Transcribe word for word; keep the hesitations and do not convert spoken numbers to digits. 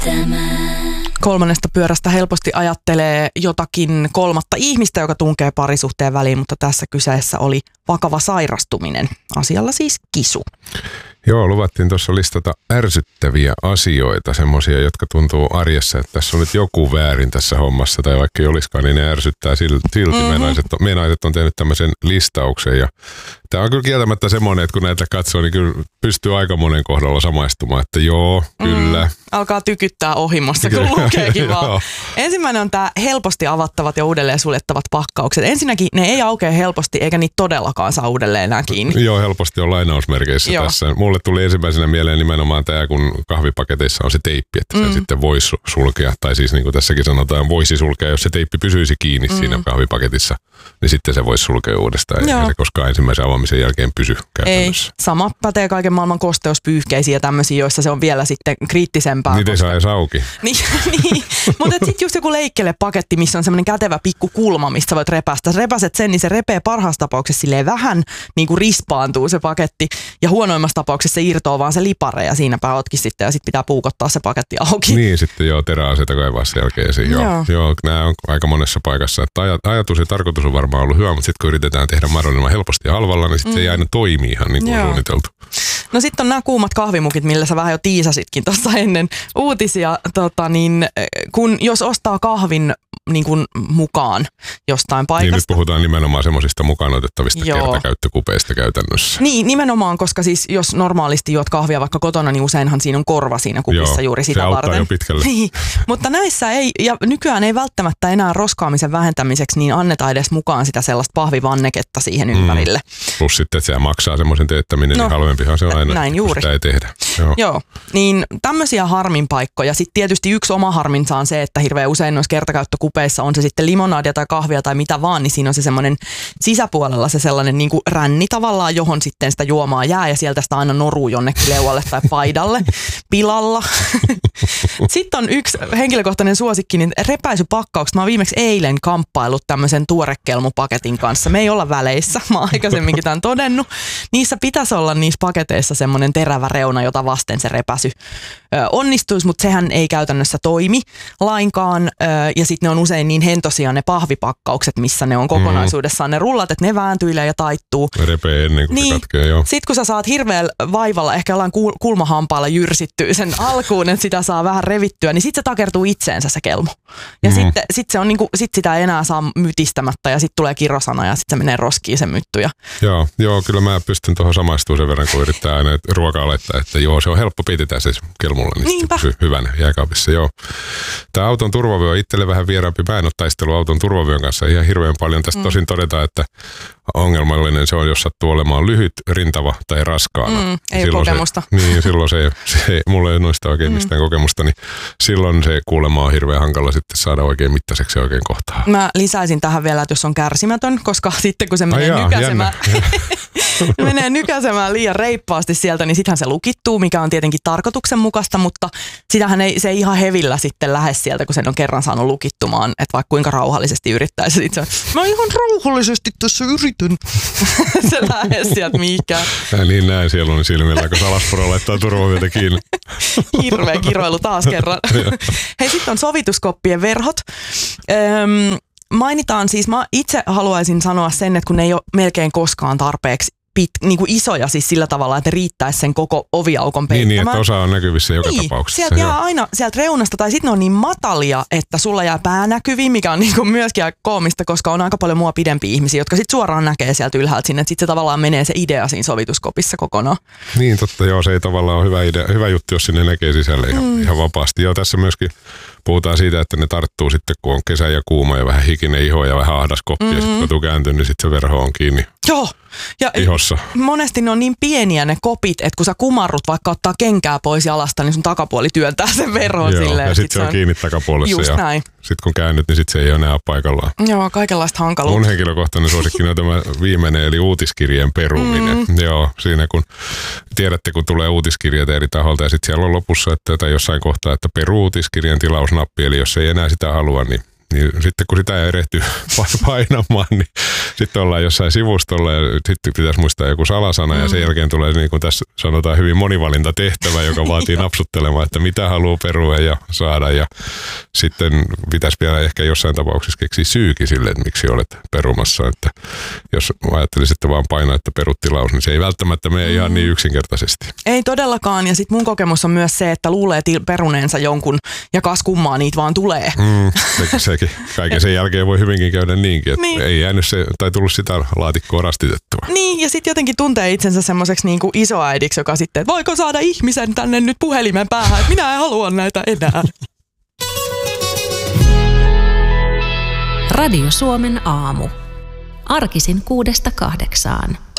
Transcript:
Kolmannesta pyörästä helposti ajattelee jotakin kolmatta ihmistä, joka tunkee parisuhteen väliin, mutta tässä kyseessä oli vakava sairastuminen. Asialla siis kisu. Joo, luvattiin tuossa listata ärsyttäviä asioita, semmoisia, jotka tuntuu arjessa, että tässä on nyt joku väärin tässä hommassa, tai vaikka ei olisikaan, niin ne ärsyttää silti. Mm-hmm. Me, naiset, me naiset on tehnyt tämmöisen listauksen, ja tämä on kyllä kieltämättä semmoinen, että kun näitä katsoo, niin kyllä pystyy aika monen kohdalla samaistumaan, että joo, kyllä. Mm, alkaa tykyttää ohimossa, kun lukeekin vaan. Ensimmäinen on tämä helposti avattavat ja uudelleen suljettavat pakkaukset. Ensinnäkin ne ei aukea helposti, eikä niitä todellakaan saa uudelleen enää kiinni. Joo, helposti on lainausmerkeissä joo. Tässä. Mulle tuli ensimmäisenä mieleen nimenomaan tämä, kun kahvipaketeissa on se teippi, että sen mm. sitten voisi sulkea, tai siis niin kuin tässäkin sanotaan, voisi sulkea, jos se teippi pysyisi kiinni mm. siinä kahvipaketissa, niin sitten se voisi sulkea uudestaan, eikä se koskaan ensimmäisen avaamisen jälkeen pysy käytännössä. Ei, sama pätee kaiken maailman kosteuspyyhkeisiä ja tämmöisiä, joissa se on vielä sitten kriittisempää. Niitä ei saa edes auki. niin, niin. Mutta sitten just joku leikkelepaketti, missä on semmoinen kätevä pikku kulma, mistä voit repästä. Repäset sen, niin se repee parhaassa tapauksessa silleen vähän niin kuin rispaantuu se paketti, ja huonoimmassa tapauksessa se irtoaa vaan se lipare, ja siinäpä ootkin sitten, ja sitten pitää puukottaa se paketti auki. Niin, sitten joo, teräaseita kaivaa sen jälkeen. Joo. Joo. joo, nämä on aika monessa paikassa. Että ajatus ja tarkoitus on varmaan ollut hyvä, mutta sitten kun yritetään tehdä mahdollisimman helposti ja halvalla, niin sitten mm. se ei aina toimi ihan niin kuin on suunniteltu. No sitten on nämä kuumat kahvimukit, millä sä vähän jo tiisasitkin tuossa ennen uutisia, tota, niin kun jos ostaa kahvin niin kuin mukaan jostain paikasta. Niin nyt puhutaan nimenomaan semmoisista mukaan otettavista kertakäyttökupeista käytännössä. Niin, nimenomaan, koska siis jos normaalisti juot kahvia vaikka kotona, niin useinhan siinä on korva siinä kupissa joo, juuri sitä se varten. Jo pitkälle. Niin, mutta näissä ei, ja nykyään ei välttämättä enää roskaamisen vähentämiseksi, niin anneta edes mukaan sitä sellaista pahvivanneketta siihen ympärille. Mm. Plus sitten, että se maksaa semmoisen teettäminen, no, niin halvempihan se on aina, näin juuri. Sitä ei tehdä. Joo. Joo, niin tämmöisiä harminpaikkoja. Sitten tietysti yksi oma harminsa on se, että hirveän usein noissa kertakäyttökupeissa on se sitten limonadia tai kahvia tai mitä vaan, niin siinä on se semmoinen sisäpuolella se sellainen niin kuin ränni tavallaan, johon sitten sitä juomaa jää ja sieltä sitä aina noruu jonnekin leualle tai paidalle pilalla. Sitten on yksi henkilökohtainen suosikki, niin repäisypakkaukset. Mä oon viimeksi eilen kamppailut tämmöisen tuorekelmupaketin kanssa. Me ei olla väleissä, mä oon aikaisemminkin tämän todennut. Niissä pitäisi olla niissä paketeissa semmoinen terävä reuna, jota vasten se repäsy ö, onnistuisi, mutta sehän ei käytännössä toimi lainkaan. Ö, ja sitten ne on usein niin hentosia ne pahvipakkaukset, missä ne on kokonaisuudessaan ne rullat, että ne vääntyilee ja taittuu. Repee ennen kuin niin, se katkee, joo. Sitten kun sä saat hirveällä vaivalla, ehkä jollain kul- kulmahampaalla jyrsittyä sen alkuun, että sitä saa vähän revittyä, niin sitten se takertuu itseensä se kelmu. Ja mm. sitten sit se on niinku, sit sitä ei enää saa mytistämättä ja sitten tulee kirosana ja sitten se menee roskiin se mytty. Ja... Joo, joo, kyllä mä pystyn tuohon samaistumaan sen verran, kun yrittää aina ruokaa laittaa, että joo, se on helppo pitää se kelmulla, niin sitten pysyy hyvänä jääkaapissa, joo. Tämä auton turvavyö on itselle vähän vieraampi. Mä en ole taistellut auton turvavyön kanssa ihan hirveän paljon. Tästä mm. tosin todetaan, että ongelmallinen se on, jos sattuu olemaan lyhyt, rintava tai raskaana. Mm, ei ole kokemusta. Se, niin, silloin se, se mulla ei noista oikein mistään mm. kokemusta, niin silloin se kuulemma on hirveän hankala sitten saada oikein mittaiseksi ja oikein kohtaa. Mä lisäisin tähän vielä, että jos on kärsimätön, koska sitten kun se menee jaa, nykäsemään, menee nykäsemään liian reippaasti sieltä, niin sittenhän se lukittuu, mikä on tietenkin tarkoituksenmukaista, mutta sitähän ei, se ei ihan hevillä sitten lähde sieltä, kun sen on kerran saanut lukittumaan, että vaikka kuinka rauhallisesti yrittäisi. Sitten se on, mä ihan rauhallisesti tässä yritän. Se lähde sieltä mihinkään. Ja niin näin siellä on silmillä, kun salaspuro laittaa turvavyötä kiinni. Hirveä kiroilu taas kerran. Hei, sitten on sovituskoppien verhot. Öm, mainitaan siis, mä itse haluaisin sanoa sen, että kun ne ei ole melkein koskaan tarpeeksi pit, niin kuin isoja siis sillä tavalla, että riittäisi sen koko oviaukon peittämään. Niin, niin, että osa on näkyvissä joka niin, tapauksessa. Sieltä jää aina sieltä reunasta, tai sitten ne on niin matalia, että sulla jää pää näkyviin, mikä on niin kuin myöskin aika koomista, koska on aika paljon mua pidempiä ihmisiä, jotka sitten suoraan näkee sieltä ylhäältä sinne, että sitten se tavallaan menee se idea siinä sovituskopissa kokonaan. Niin, totta, joo, se ei tavallaan ole hyvä, idea, hyvä juttu, jos sinne näkee sisälle ihan, mm. ihan vapaasti. Joo, tässä myöskin puhutaan siitä, että ne tarttuu sitten, kun on kesä ja kuuma ja vähän hikinen iho ja vähän ahdas koppi, mm-hmm. ja sitten kun tuu kääntyy, niin sitten se verho on kiinni. Joo. Ja ihossa. Monesti ne on niin pieniä ne kopit, että kun sä kumarrut vaikka ottaa kenkää pois jalasta, niin sun takapuoli työntää sen verhon joo, silleen. Ja sitten sit se on kiinni takapuolessa. Just ja näin. Sitten kun käännyt, niin sitten se ei ole enää paikallaan. Joo, kaikenlaista hankaluutta. Mun henkilökohtainen suosikki on tämä viimeinen, eli uutiskirjeen peruminen. Mm. Joo, siinä kun tiedätte, kun tulee uutiskirjeitä eri taholta ja sitten siellä on lopussa, että tai jossain kohtaa, että peru uutiskirjan tilausnappi, eli jos ei enää sitä halua, niin Niin sitten kun sitä ei erehty painamaan, niin sitten ollaan jossain sivustolla ja sitten pitäisi muistaa joku salasana mm. ja sen jälkeen tulee niin kuin tässä sanotaan hyvin monivalintatehtävä, joka vaatii napsuttelemaan, että mitä haluaa perua ja saada ja sitten pitäisi vielä ehkä jossain tapauksessa keksiä syykin sille, että miksi olet perumassa, että jos ajattelisitte vaan painaa, että peruttilaus, niin se ei välttämättä mene mm. ihan niin yksinkertaisesti. Ei todellakaan ja sitten mun kokemus on myös se, että luulee peruneensa jonkun ja kas kummaa niitä vaan tulee. Mm, se, sekin. Kaiken sen jälkeen voi hyvinkin käydä niinkin, että niin. ei jäänyt se, tai tullut sitä laatikkoa rastitettua. Niin, ja sitten jotenkin tuntee itsensä semmoiseksi niinku isoäidiksi, joka sitten, että voiko saada ihmisen tänne nyt puhelimen päähän, että minä en halua näitä enää. Radio Suomen aamu. Arkisin kuudesta kahdeksaan.